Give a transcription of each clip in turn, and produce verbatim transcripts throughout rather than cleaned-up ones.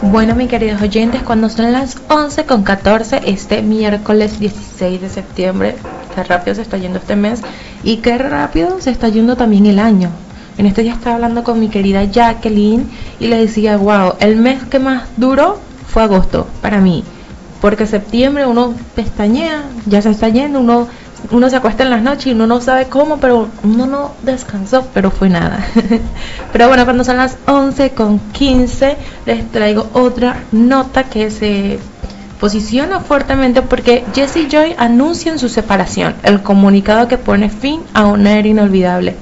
Bueno, mis queridos oyentes, cuando son las once con catorce, este miércoles dieciséis de septiembre, qué rápido se está yendo este mes y qué rápido se está yendo también el año. En este día estaba hablando con mi querida Jacqueline y le decía, wow, el mes que más duró fue agosto para mí, porque septiembre uno pestañea, ya se está yendo, uno uno se acuesta en las noches y uno no sabe cómo, pero uno no descansó, pero fue nada. Pero bueno, cuando son las once con quince les traigo otra nota que se posiciona fuertemente porque Jessie Joy anuncian su separación, el comunicado que pone fin a una era inolvidable.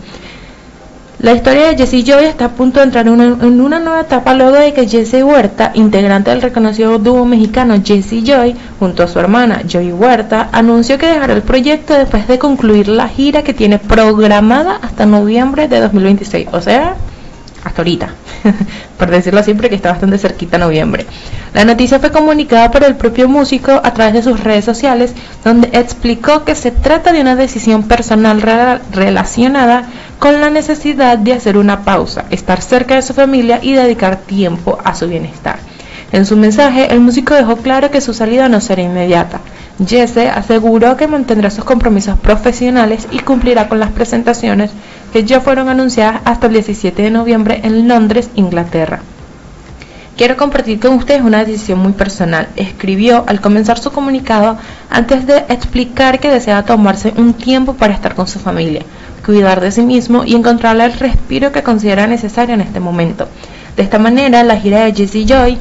La historia de Jessie Joy está a punto de entrar en una, en una nueva etapa luego de que Jessie Huerta, integrante del reconocido dúo mexicano Jessie Joy, junto a su hermana Joy Huerta, anunció que dejará el proyecto después de concluir la gira que tiene programada hasta noviembre de dos mil veintiséis, o sea, hasta ahorita, por decirlo así, porque está bastante cerquita noviembre. La noticia fue comunicada por el propio músico a través de sus redes sociales, donde explicó que se trata de una decisión personal re- relacionada con la necesidad de hacer una pausa, estar cerca de su familia y dedicar tiempo a su bienestar. En su mensaje, el músico dejó claro que su salida no será inmediata. Jessie aseguró que mantendrá sus compromisos profesionales y cumplirá con las presentaciones que ya fueron anunciadas hasta el diecisiete de noviembre en Londres, Inglaterra. Quiero compartir con ustedes una decisión muy personal, escribió al comenzar su comunicado antes de explicar que desea tomarse un tiempo para estar con su familia, cuidar de sí mismo y encontrar el respiro que considera necesario en este momento. De esta manera, la gira de Jessie Joy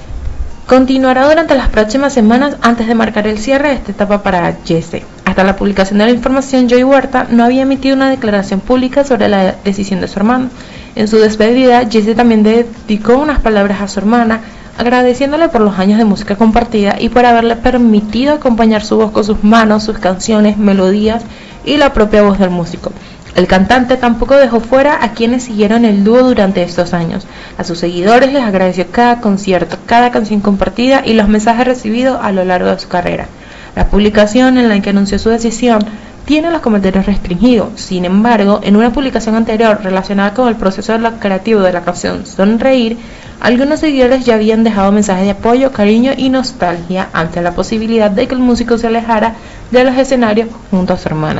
continuará durante las próximas semanas antes de marcar el cierre de esta etapa para Jessie. Hasta la publicación de la información, Joy Huerta no había emitido una declaración pública sobre la decisión de su hermano. En su despedida, Jessie también dedicó unas palabras a su hermana, agradeciéndole por los años de música compartida y por haberle permitido acompañar su voz con sus manos, sus canciones, melodías y la propia voz del músico. El cantante tampoco dejó fuera a quienes siguieron el dúo durante estos años. A sus seguidores les agradeció cada concierto, cada canción compartida y los mensajes recibidos a lo largo de su carrera. La publicación en la que anunció su decisión tiene los comentarios restringidos. Sin embargo, en una publicación anterior relacionada con el proceso creativo de la canción Sonreír, algunos seguidores ya habían dejado mensajes de apoyo, cariño y nostalgia ante la posibilidad de que el músico se alejara de los escenarios junto a su hermana.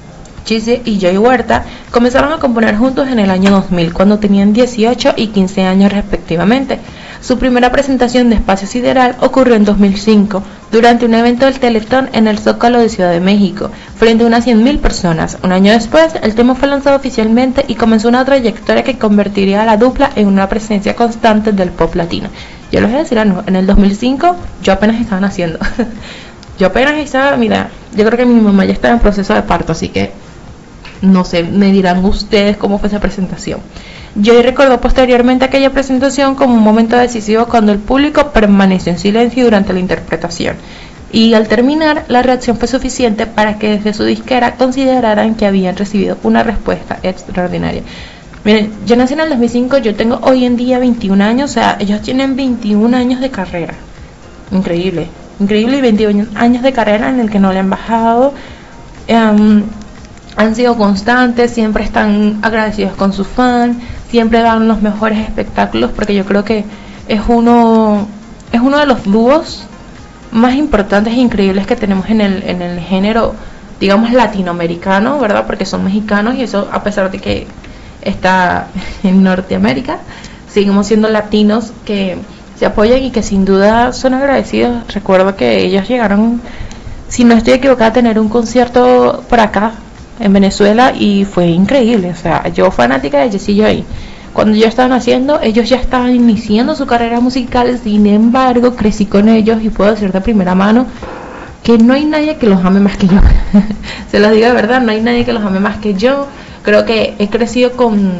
Jessie y Joy Huerta comenzaron a componer juntos en el año dos mil, cuando tenían dieciocho y quince años respectivamente. Su primera presentación de Espacio Sideral ocurrió en dos mil cinco, durante un evento del Teletón en el Zócalo de Ciudad de México, frente a unas cien mil personas. Un año después, el tema fue lanzado oficialmente y comenzó una trayectoria que convertiría a la dupla en una presencia constante del pop latino. Yo les voy a decir algo, en el dos mil cinco yo apenas estaba naciendo. Yo apenas estaba, mira, yo creo que mi mamá ya estaba en proceso de parto, así que no sé, me dirán ustedes cómo fue esa presentación. Joy recordó posteriormente aquella presentación como un momento decisivo cuando el público permaneció en silencio durante la interpretación. Y al terminar, la reacción fue suficiente para que desde su disquera consideraran que habían recibido una respuesta extraordinaria. Miren, yo nací en el dos mil cinco, yo tengo hoy en día veintiún años, o sea, ellos tienen veintiún años de carrera. Increíble, increíble, y veintiún años de carrera en el que no le han bajado. Um, Han sido constantes, siempre están agradecidos con sus fans, siempre dan los mejores espectáculos, porque yo creo que es uno es uno de los dúos más importantes e increíbles que tenemos en el en el género, digamos, latinoamericano, ¿verdad? Porque son mexicanos y eso, a pesar de que está en Norteamérica, seguimos siendo latinos que se apoyan y que sin duda son agradecidos. Recuerdo que ellos llegaron, si no estoy equivocada, a tener un concierto por acá en Venezuela y fue increíble. O sea, yo fanática de Jessie Joy. Cuando yo estaba naciendo, ellos ya estaban iniciando su carrera musical, sin embargo, crecí con ellos y puedo decir de primera mano que no hay nadie que los ame más que yo. Se los digo de verdad, no hay nadie que los ame más que yo. Creo que he crecido con,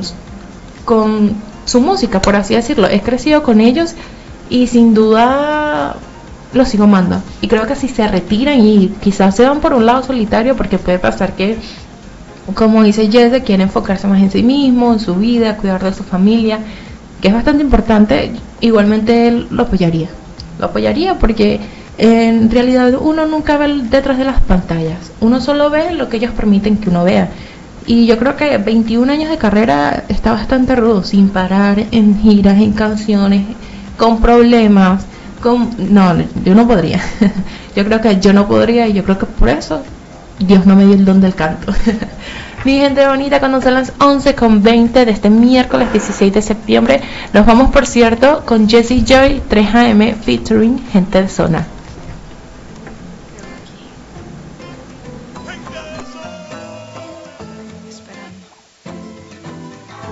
con su música, por así decirlo. He crecido con ellos y sin duda los sigo amando. Y creo que si se retiran y quizás se van por un lado solitario, porque puede pasar que, como dice Jessie, quiere enfocarse más en sí mismo, en su vida, cuidar de su familia, que es bastante importante. Igualmente él lo apoyaría, lo apoyaría porque en realidad uno nunca ve detrás de las pantallas, uno solo ve lo que ellos permiten que uno vea. Y yo creo que veintiún años de carrera está bastante rudo, sin parar, en giras, en canciones, con problemas, con... No, yo no podría. Yo creo que yo no podría y yo creo que por eso Dios no me dio el don del canto. Mi gente bonita, cuando son las once con veinte de este miércoles dieciséis de septiembre, nos vamos, por cierto, con Jessie Joy tres a eme featuring Gente de Zona.